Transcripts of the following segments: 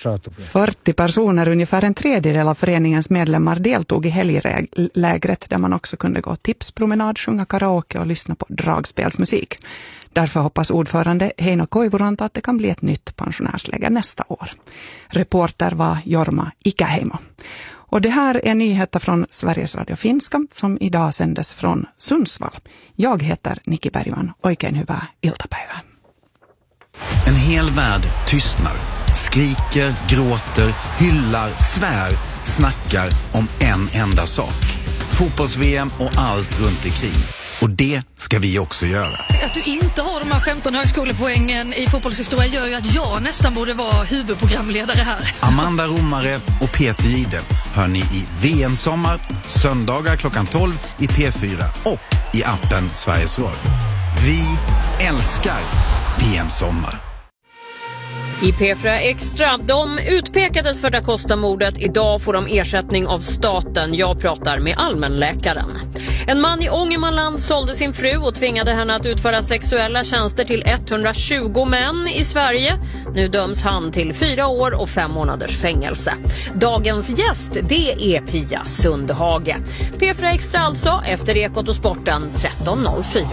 40 personer, ungefär en tredjedel av föreningens medlemmar, deltog i helglägret där man också kunde gå tipspromenad, sjunga karaoke och lyssna på dragspelsmusik. Därför hoppas ordförande Heino Koivuranta att det kan bli ett nytt pensionärsläger nästa år. Reporter var Jorma Ikäheimo. Och det här är nyheter från Sveriges Radio Finska som idag sändes från Sundsvall. Jag heter Nikki Bergman. Oikein hyvää iltapäivää. En hel värld tystnar, skriker, gråter, hyllar, svär, snackar om en enda sak. Fotbolls-VM och allt runt omkring. Och det ska vi också göra. Att du inte har de här 15 högskolepoängen i fotbollshistoria gör ju att jag nästan borde vara huvudprogramledare här. Amanda Romare och Peter Gide hör ni i VM-sommar, söndagar klockan 12 i P4 och i appen Sveriges Radio. Vi älskar VM-sommar. I P4 Extra, de utpekades för Da Costa-mordet. Idag får de ersättning av staten. Jag pratar med allmänläkaren. En man i Ångermanland sålde sin fru och tvingade henne att utföra sexuella tjänster till 120 män i Sverige. Nu döms han till 4 år och 5 månaders fängelse. Dagens gäst, det är Pia Sundhage. P4 Extra alltså, efter Ekot och Sporten 13.04.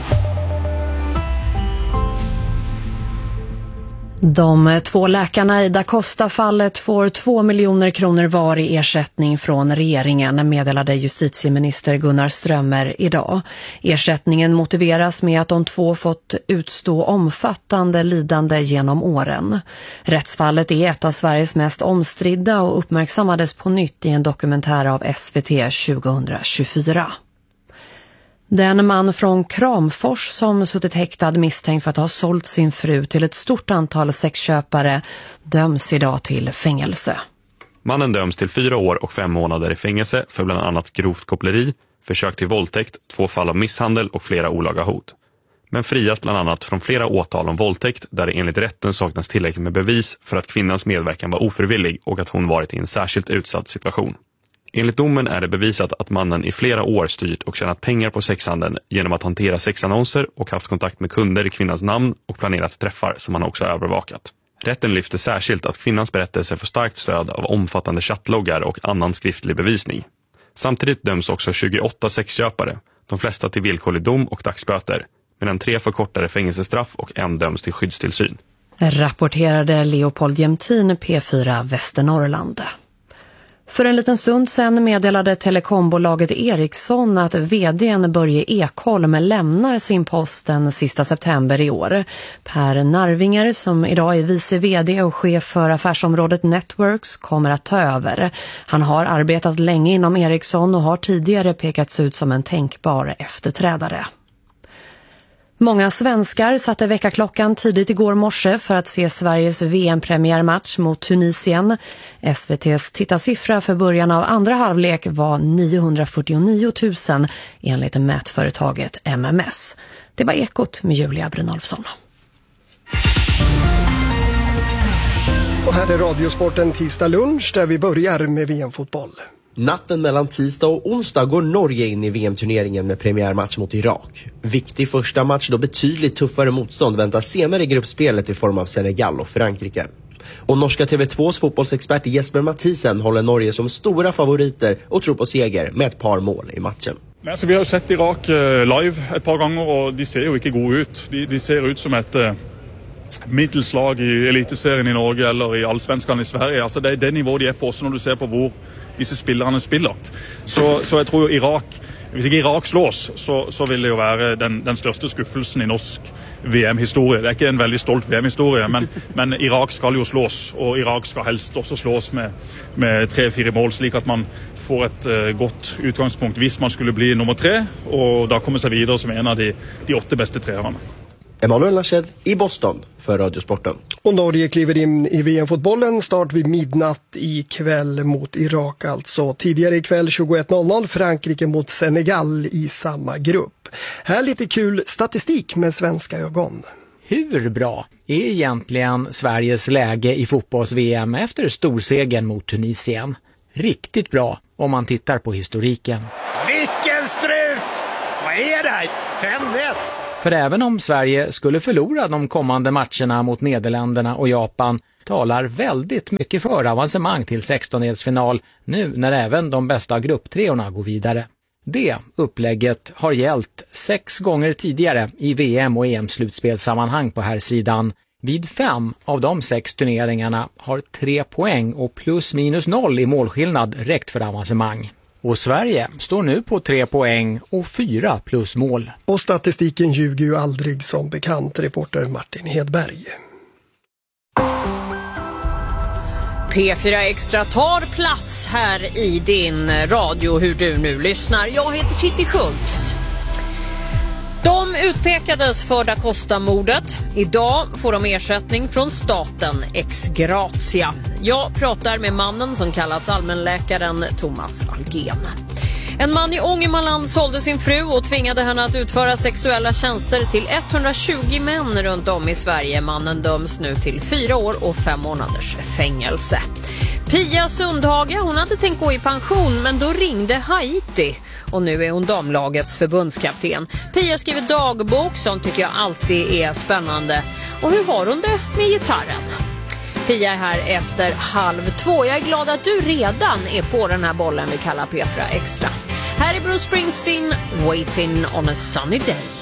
De 2 läkarna i Da Costa-fallet får 2 miljoner kronor var i ersättning från regeringen, meddelade justitieminister Gunnar Strömmer idag. Ersättningen motiveras med att de 2 fått utstå omfattande lidande genom åren. Rättsfallet är ett av Sveriges mest omstridda och uppmärksammades på nytt i en dokumentär av SVT 2024. Den man från Kramfors som suttit häktad misstänkt för att ha sålt sin fru till ett stort antal sexköpare döms idag till fängelse. Mannen döms till 4 år och 5 månader i fängelse för bland annat grovt koppleri, försök till våldtäkt, 2 fall av misshandel och flera olaga hot. Men frias bland annat från flera åtal om våldtäkt där det enligt rätten saknas tillräckligt med bevis för att kvinnans medverkan var ofrivillig och att hon varit i en särskilt utsatt situation. Enligt domen är det bevisat att mannen i flera år styrt och tjänat pengar på sexhandeln genom att hantera sexannonser och haft kontakt med kunder i kvinnans namn och planerat träffar som han också övervakat. Rätten lyfter särskilt att kvinnans berättelse får starkt stöd av omfattande chattloggar och annan skriftlig bevisning. Samtidigt döms också 28 sexköpare, de flesta till villkorlig dom och dagsböter, medan 3 får kortare fängelsestraff och 1 döms till skyddstillsyn. Rapporterade Leopold Jämtin, P4 Västernorrland. För en liten stund sedan meddelade telekombolaget Ericsson att vd:n Börje Ekholm lämnar sin post den sista september i år. Per Narvinger, som idag är vice vd och chef för affärsområdet Networks, kommer att ta över. Han har arbetat länge inom Ericsson och har tidigare pekats ut som en tänkbar efterträdare. Många svenskar satte väckarklockan tidigt igår morse för att se Sveriges VM-premiärmatch mot Tunisien. SVT:s tittarsiffra för början av andra halvlek var 949 000 enligt mätföretaget MMS. Det var Ekot med Julia Brynolfsson. Och här är Radiosporten tisdag lunch där vi börjar med VM-fotboll. Natten mellan tisdag och onsdag går Norge in i VM-turneringen med premiärmatch mot Irak. Viktig första match då betydligt tuffare motstånd väntar senare i gruppspelet i form av Senegal och Frankrike. Och norska TV2s fotbollsexpert Jesper Mathisen håller Norge som stora favoriter och tror på seger med ett par mål i matchen. Altså, vi har jo sett Irak live et par ganger, og de ser jo ikke gode ut. De ser ut som et middelslag i eliteserien i Norge eller i allsvenskan i Sverige. Altså, det er det nivået de er på også når du ser på hvor disse spillerne spiller. Så jeg tror Irak, hvis ikke Irak slås, så vil det jo være den største skuffelsen i norsk VM-historie. Det er ikke en veldig stolt VM-historie, men Irak skal jo slås, og Irak skal helst også slås med 3-4 mål, slik at man får et godt utgangspunkt hvis man skulle bli nummer 3, og da komme seg videre som en av de 8 beste treerne. Emanuel Nashed i Boston för Radiosporten. Och Norge kliver in i VM-fotbollen start vid midnatt i kväll mot Irak alltså. Tidigare ikväll 21.00 Frankrike mot Senegal i samma grupp. Här lite kul statistik med svenska ögon. Hur bra är egentligen Sveriges läge i fotbolls-VM efter storsegern mot Tunisien? Riktigt bra om man tittar på historiken. Vilken strut! Vad är det här? 5-1! För även om Sverige skulle förlora de kommande matcherna mot Nederländerna och Japan talar väldigt mycket för avancemang till 16-delsfinal nu när även de bästa grupptreorna går vidare. Det upplägget har gällt 6 gånger tidigare i VM- och EM-slutspelssammanhang på här sidan. Vid 5 av de 6 turneringarna har 3 poäng och +-0 i målskillnad räckt för avancemang. Och Sverige står nu på 3 poäng och 4 +mål. Och statistiken ljuger ju aldrig som bekant, reporter Martin Hedberg. P4 Extra tar plats här i din radio hur du nu lyssnar. Jag heter Titti Schultz. De utpekades för Da Costa-mordet. Idag får de ersättning från staten ex gratia. Jag pratar med mannen som kallats allmänläkaren Thomas Algen. En man i Ångermanland sålde sin fru och tvingade henne att utföra sexuella tjänster till 120 män runt om i Sverige. Mannen döms nu till 4 år och 5 månaders fängelse. Pia Sundhage, hon hade tänkt gå i pension men då ringde Haiti. Och nu är hon damlagets förbundskapten. Pia skriver dagbok som tycker jag alltid är spännande. Och hur har hon det med gitarren? Pia är här efter 1:30. Jag är glad att du redan är på den här bollen vi kallar P4 Extra. Här är Bruce Springsteen, Waiting on a Sunny Day.